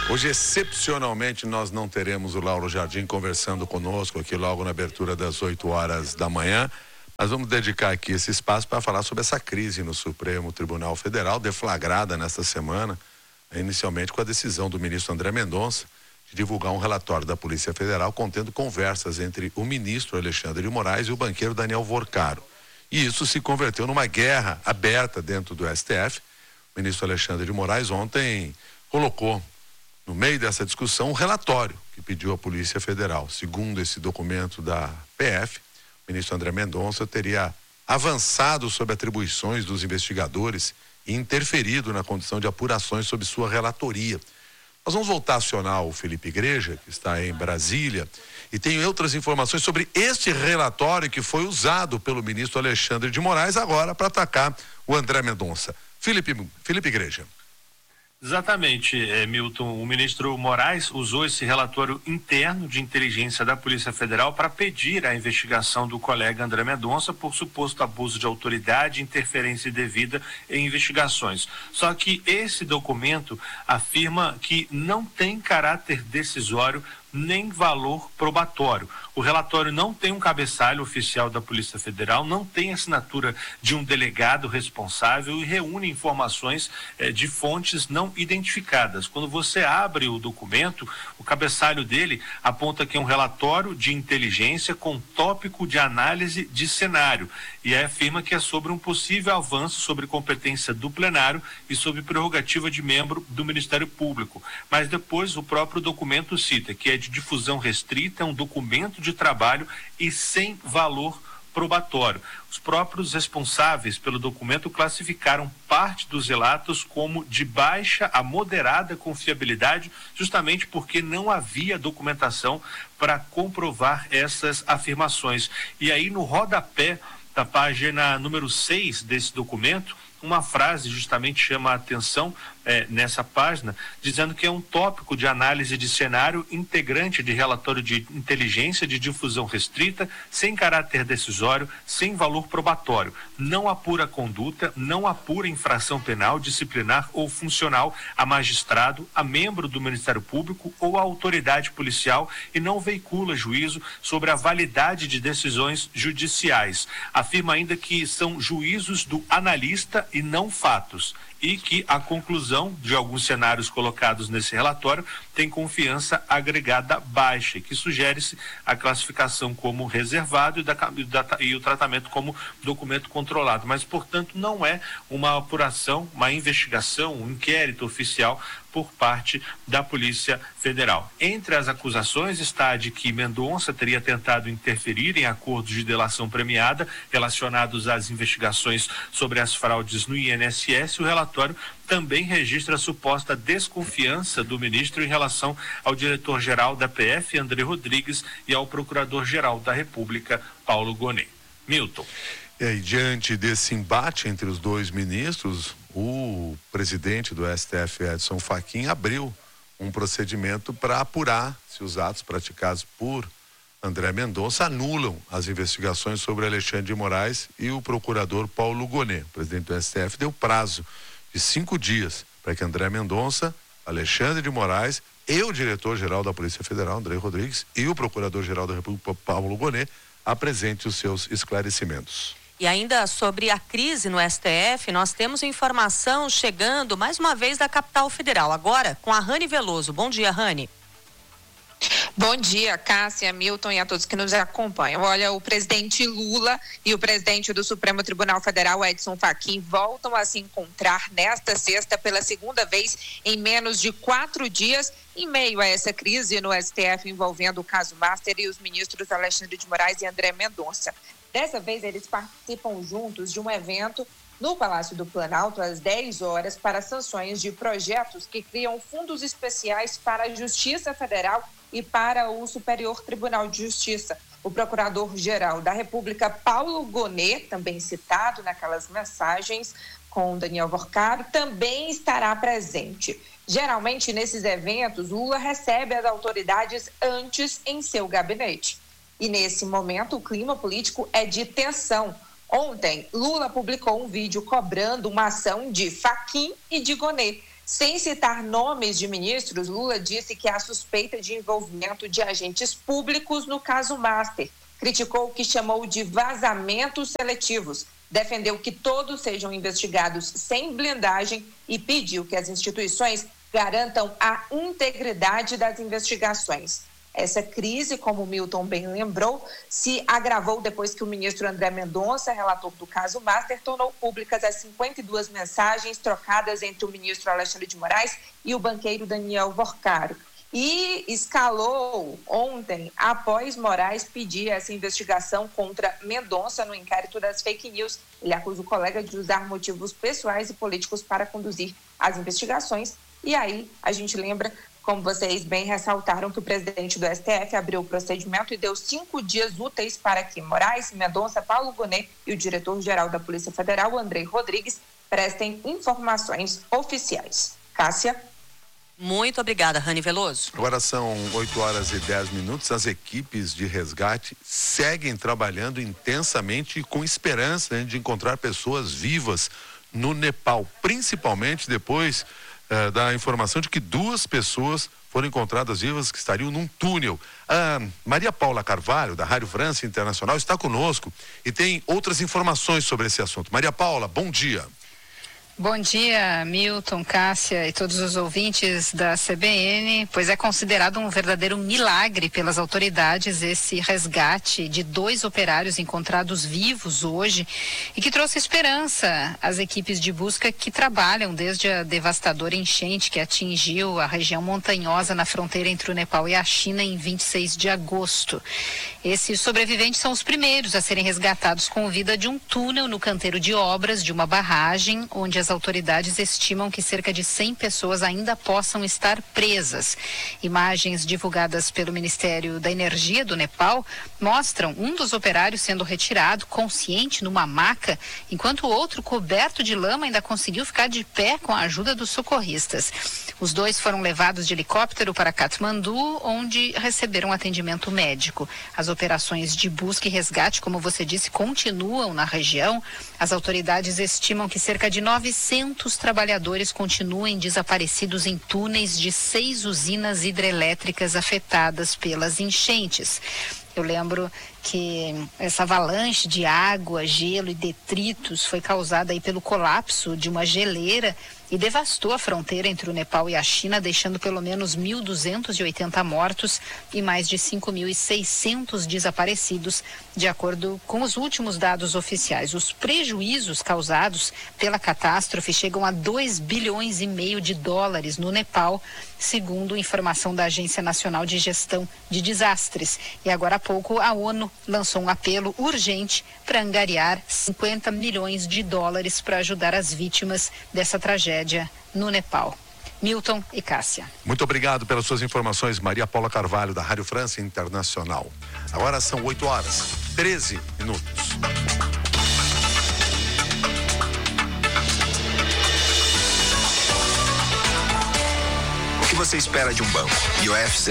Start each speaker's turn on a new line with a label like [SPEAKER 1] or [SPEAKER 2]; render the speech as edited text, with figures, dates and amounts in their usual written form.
[SPEAKER 1] Hoje, excepcionalmente, nós não teremos o Lauro Jardim conversando conosco aqui logo na abertura das 8 horas da manhã. Nós vamos dedicar aqui esse espaço para falar sobre essa crise no Supremo Tribunal Federal, deflagrada nesta semana, inicialmente com a decisão do ministro André Mendonça de divulgar um relatório da Polícia Federal contendo conversas entre o ministro Alexandre de Moraes e o banqueiro Daniel Vorcaro. E isso se converteu numa guerra aberta dentro do STF. O ministro Alexandre de Moraes ontem colocou no meio dessa discussão um relatório que pediu à Polícia Federal. Segundo esse documento da PF, o ministro André Mendonça teria avançado sobre atribuições dos investigadores e interferido na condição de apurações sob sua relatoria. Nós vamos voltar a acionar o Felipe Igreja, que está em Brasília, e tem outras informações sobre este relatório que foi usado pelo ministro Alexandre de Moraes agora para atacar o André Mendonça. Felipe Igreja.
[SPEAKER 2] Exatamente, Milton. O ministro Moraes usou esse relatório interno de inteligência da Polícia Federal para pedir a investigação do colega André Mendonça por suposto abuso de autoridade e interferência indevida em investigações. Só que esse documento afirma que não tem caráter decisório nem valor probatório. O relatório não tem um cabeçalho oficial da Polícia Federal, não tem assinatura de um delegado responsável e reúne informações de fontes não identificadas. Quando você abre o documento, o cabeçalho dele aponta que é um relatório de inteligência com tópico de análise de cenário e afirma que é sobre um possível avanço sobre competência do plenário e sobre prerrogativa de membro do Ministério Público. Mas depois o próprio documento cita que é de difusão restrita, é um documento de trabalho e sem valor probatório. Os próprios responsáveis pelo documento classificaram parte dos relatos como de baixa a moderada confiabilidade, justamente porque não havia documentação para comprovar essas afirmações. E aí, no rodapé da página número 6 desse documento, uma frase justamente chama a atenção nessa página, dizendo que é um tópico de análise de cenário integrante de relatório de inteligência de difusão restrita, sem caráter decisório, sem valor probatório. Não apura conduta, não apura infração penal, disciplinar ou funcional a magistrado, a membro do Ministério Público ou a autoridade policial e não veicula juízo sobre a validade de decisões judiciais. Afirma ainda que são juízos do analista e não fatos, e que a conclusão de alguns cenários colocados nesse relatório tem confiança agregada baixa, que sugere-se a classificação como reservado e o tratamento como documento controlado. Mas, portanto, não é uma apuração, uma investigação, um inquérito oficial por parte da Polícia Federal. Entre as acusações está a de que Mendonça teria tentado interferir em acordos de delação premiada relacionados às investigações sobre as fraudes no INSS. O relatório também registra a suposta desconfiança do ministro em relação ao diretor-geral da PF, André Rodrigues, e ao procurador-geral da República, Paulo Gonet. Milton.
[SPEAKER 1] E aí, diante desse embate entre os dois ministros, o presidente do STF, Edson Fachin, abriu um procedimento para apurar se os atos praticados por André Mendonça anulam as investigações sobre Alexandre de Moraes e o procurador Paulo Gonet. O presidente do STF deu prazo de 5 dias para que André Mendonça, Alexandre de Moraes e o diretor-geral da Polícia Federal, André Rodrigues, e o procurador-geral da República, Paulo Gonet, apresente os seus esclarecimentos.
[SPEAKER 3] E ainda sobre a crise no STF, nós temos informação chegando mais uma vez da capital federal, agora com a Rani Veloso. Bom dia, Rani.
[SPEAKER 4] Bom dia, Cássia, Milton e a todos que nos acompanham. Olha, o presidente Lula e o presidente do Supremo Tribunal Federal, Edson Fachin, voltam a se encontrar nesta sexta pela segunda vez em menos de 4 dias, em meio a essa crise no STF envolvendo o caso Master e os ministros Alexandre de Moraes e André Mendonça. Dessa vez, eles participam juntos de um evento no Palácio do Planalto, às 10 horas, para sanções de projetos que criam fundos especiais para a Justiça Federal e para o Superior Tribunal de Justiça. O Procurador-Geral da República, Paulo Gonet, também citado naquelas mensagens com Daniel Vorcaro, também estará presente. Geralmente, nesses eventos, Lula recebe as autoridades antes em seu gabinete. E nesse momento, o clima político é de tensão. Ontem, Lula publicou um vídeo cobrando uma ação de Fachin e de Gonet. Sem citar nomes de ministros, Lula disse que há suspeita de envolvimento de agentes públicos no caso Master. Criticou o que chamou de vazamentos seletivos. Defendeu que todos sejam investigados sem blindagem e pediu que as instituições garantam a integridade das investigações. Essa crise, como o Milton bem lembrou, se agravou depois que o ministro André Mendonça, relator do caso Master, tornou públicas as 52 mensagens trocadas entre o ministro Alexandre de Moraes e o banqueiro Daniel Vorcaro. E escalou ontem, após Moraes pedir essa investigação contra Mendonça no inquérito das fake news. Ele acusa o colega de usar motivos pessoais e políticos para conduzir as investigações. E aí, a gente lembra, como vocês bem ressaltaram, que o presidente do STF abriu o procedimento e deu 5 dias úteis para que Moraes, Mendonça, Paulo Gonet e o diretor-geral da Polícia Federal, Andrei Rodrigues, prestem informações oficiais. Cássia?
[SPEAKER 3] Muito obrigada, Rani Veloso.
[SPEAKER 1] Agora são 8h10. As equipes de resgate seguem trabalhando intensamente e com esperança, né, de encontrar pessoas vivas no Nepal, principalmente depois da informação de que 2 pessoas foram encontradas vivas que estariam num túnel. A Maria Paula Carvalho, da Rádio França Internacional, está conosco e tem outras informações sobre esse assunto. Maria Paula, bom dia.
[SPEAKER 5] Bom dia, Milton, Cássia e todos os ouvintes da CBN. Pois é considerado um verdadeiro milagre pelas autoridades esse resgate de 2 operários encontrados vivos hoje e que trouxe esperança às equipes de busca que trabalham desde a devastadora enchente que atingiu a região montanhosa na fronteira entre o Nepal e a China em 26 de agosto. Esses sobreviventes são os primeiros a serem resgatados com vida de um túnel no canteiro de obras de uma barragem, onde as autoridades estimam que cerca de 100 pessoas ainda possam estar presas. Imagens divulgadas pelo Ministério da Energia do Nepal mostram um dos operários sendo retirado consciente numa maca, enquanto o outro, coberto de lama, ainda conseguiu ficar de pé com a ajuda dos socorristas. Os 2 foram levados de helicóptero para Katmandu, onde receberam atendimento médico. As operações de busca e resgate, como você disse, continuam na região. As autoridades estimam que cerca de 900 trabalhadores continuem desaparecidos em túneis de 6 usinas hidrelétricas afetadas pelas enchentes. Eu lembro que essa avalanche de água, gelo e detritos foi causada aí pelo colapso de uma geleira e devastou a fronteira entre o Nepal e a China, deixando pelo menos 1.280 mortos e mais de 5.600 desaparecidos, de acordo com os últimos dados oficiais. Os prejuízos causados pela catástrofe chegam a 2,5 bilhões de dólares no Nepal, segundo informação da Agência Nacional de Gestão de Desastres. E agora há pouco a ONU lançou um apelo urgente para angariar 50 milhões de dólares para ajudar as vítimas dessa tragédia no Nepal. Milton e Cássia.
[SPEAKER 1] Muito obrigado pelas suas informações, Maria Paula Carvalho, da Rádio França Internacional. Agora são 8h13.
[SPEAKER 6] O que você espera de um banco? E o UFC